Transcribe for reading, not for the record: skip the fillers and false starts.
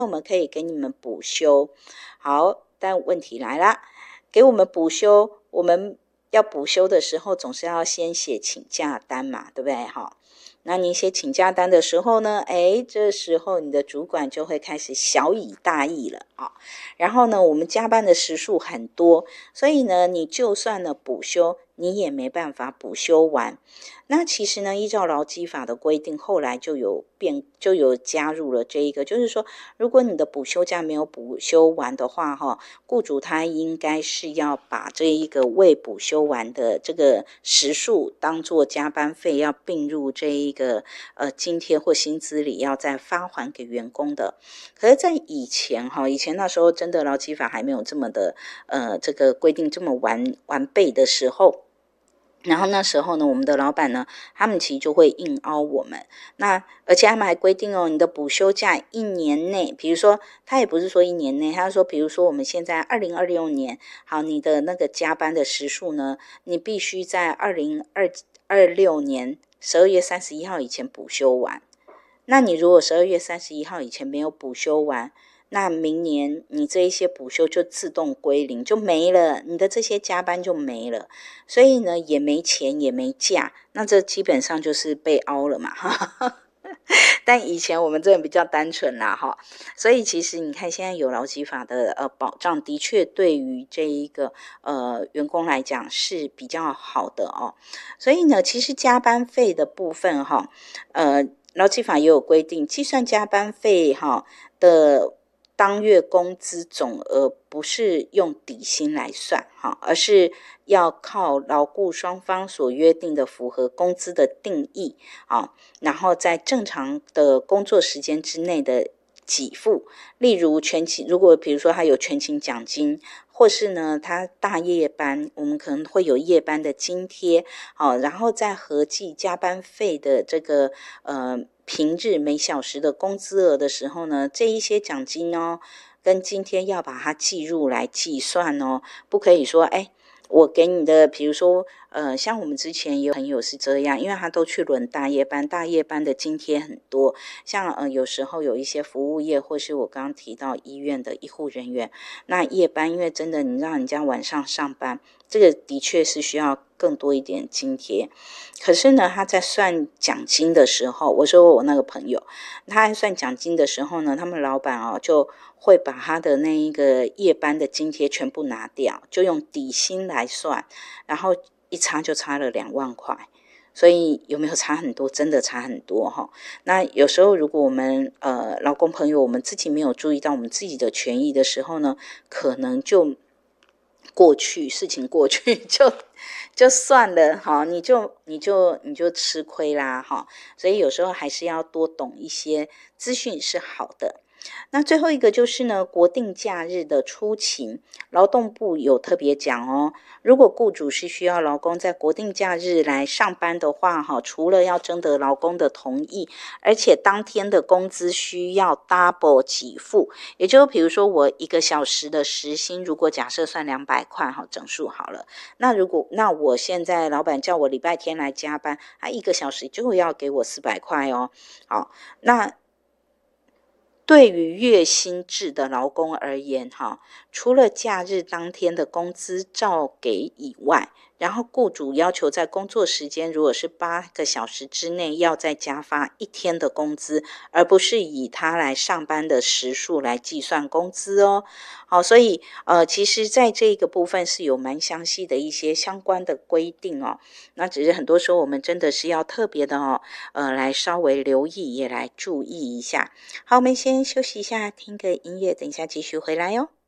我们可以给你们补休。好，但问题来了，给我们补休，我们要补休的时候总是要先写请假单嘛，对不对？好，那你写请假单的时候呢，这时候你的主管就会开始小以大义了啊。然后呢，我们加班的时数很多，所以呢，你就算呢补休，你也没办法补休完。那其实呢，依照劳基法的规定，后来就有加入了这一个，就是说，如果你的补休假没有补休完的话，雇主他应该是要把这一个未补休完的这个时数当做加班费，要并入这一个津贴或薪资里，要再发还给员工的。可是，在以前那时候真的劳基法还没有这么的这个规定这么完备的时候。然后那时候呢，我们的老板呢，他们其实就会硬凹我们。那而且他们还规定你的补休假1年内，比如说他也不是说1年内，他说比如说我们现在2026年，好，你的那个加班的时数呢，你必须在2026年12月31号以前补休完。那你如果12月31号以前没有补休完，那明年你这一些补休就自动归零，就没了，你的这些加班就没了，所以呢也没钱也没假，那这基本上就是被凹了嘛。但以前我们真的比较单纯啦所以其实你看现在有劳基法的保障，的确对于这一个员工来讲是比较好的所以呢，其实加班费的部分劳基法也有规定，计算加班费的当月工资总额不是用底薪来算而是要靠劳雇双方所约定的符合工资的定义然后在正常的工作时间之内的给付，例如如果比如说他有全勤奖金，或是呢他大夜班，我们可能会有夜班的津贴然后再合计加班费的这个平日每小时的工资额的时候呢，这一些奖金跟津贴要把它计入来计算不可以说我给你的，比如说像我们之前也有朋友是这样，因为他都去轮大夜班，大夜班的津贴很多，像有时候有一些服务业或是我刚刚提到医院的医护人员，那夜班因为真的你让人家晚上上班，这个的确是需要更多一点津贴。可是呢，他在算奖金的时候，我说我那个朋友，他在算奖金的时候呢，他们老板就会把他的那一个夜班的津贴全部拿掉，就用底薪来算，然后一差就差了2万块。所以有没有差很多？真的差很多那有时候如果我们劳工朋友我们自己没有注意到我们自己的权益的时候呢，可能就事情过去就算了你就吃亏啦所以有时候还是要多懂一些资讯是好的。那最后一个就是呢，国定假日的出勤，劳动部有特别讲如果雇主是需要劳工在国定假日来上班的话除了要征得劳工的同意，而且当天的工资需要 double 给付，也就比如说我1个小时的时薪，如果假设算200块整数好了，那我现在老板叫我礼拜天来加班，他1个小时就要给我400块好，那对于月薪制的劳工而言除了假日当天的工资照给以外，然后雇主要求在工作时间如果是8个小时之内要再加发1天的工资，而不是以他来上班的时数来计算工资好，所以其实在这个部分是有蛮详细的一些相关的规定那只是很多时候我们真的是要特别的来稍微留意，也来注意一下。好，我们先休息一下，听个音乐，等一下继续回来